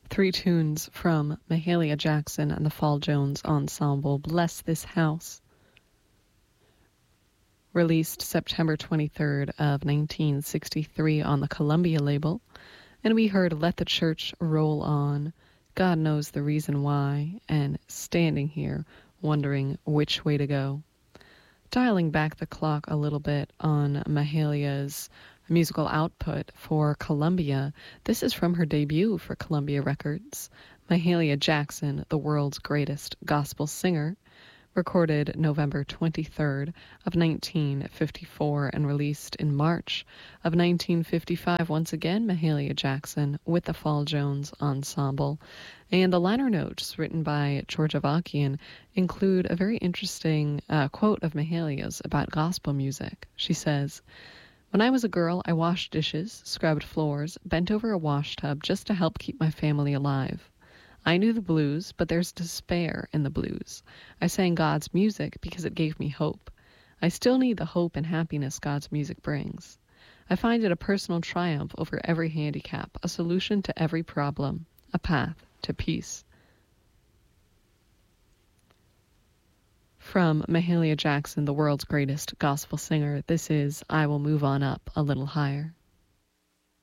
Three tunes from Mahalia Jackson and the Fall Jones Ensemble, Bless This House, released September 23rd of 1963 on the Columbia label. And we heard Let the Church Roll On, God Knows the Reason Why, and Standing Here Wondering Which Way to Go. Dialing back the clock a little bit on Mahalia's musical output for Columbia, this is from her debut for Columbia Records, Mahalia Jackson, the World's Greatest Gospel Singer, recorded November 23rd of 1954 and released in March of 1955. Once again, Mahalia Jackson with the Fall Jones Ensemble. And the liner notes written by George Avakian include a very interesting quote of Mahalia's about gospel music. She says, "When I was a girl, I washed dishes, scrubbed floors, bent over a wash tub just to help keep my family alive. I knew the blues, but there's despair in the blues. I sang God's music because it gave me hope. I still need the hope and happiness God's music brings. I find it a personal triumph over every handicap, a solution to every problem, a path to peace." From Mahalia Jackson, the World's Greatest Gospel Singer, this is I Will Move On Up a Little Higher.